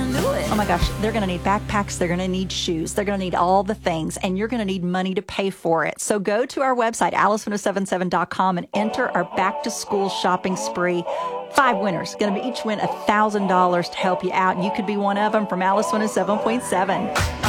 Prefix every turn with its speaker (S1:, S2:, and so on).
S1: can do it.
S2: Oh my gosh, they're going to need backpacks, they're going to need shoes, they're going to need all the things, and you're going to need money to pay for it. So go to our website, alice1077.com, and enter our back to school shopping spree. 5 winners, going to be each win $1,000 to help you out. You could be one of them from Alice 107.7.